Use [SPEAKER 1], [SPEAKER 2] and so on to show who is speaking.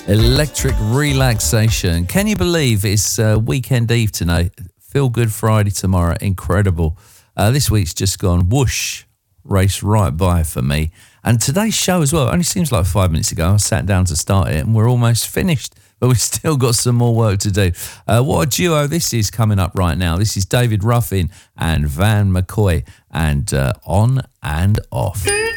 [SPEAKER 1] Electric relaxation. Can you believe it's weekend eve tonight? Feel Good Friday tomorrow. Incredible. This week's just gone whoosh, race right by for me. And today's show as well, it only seems like 5 minutes ago. I sat down to start it and we're almost finished, but we've still got some more work to do. What a duo this is coming up right now. This is David Ruffin and Van McCoy and On and Off.